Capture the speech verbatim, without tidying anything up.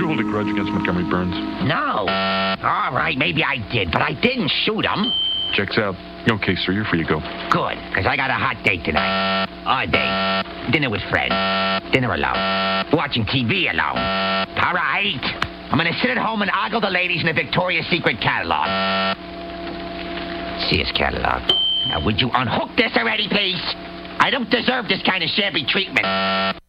hold a grudge against Montgomery Burns? No. All right, maybe I did, but I didn't shoot him. Checks out. Okay, sir, you're free to go. Good, because I got a hot date tonight. A date. Dinner with Fred. Dinner alone. Watching T V alone. All right. I'm going to sit at home and ogle the ladies in the Victoria's Secret catalog. See his catalog. Now, would you unhook this already, please? I don't deserve this kind of shabby treatment.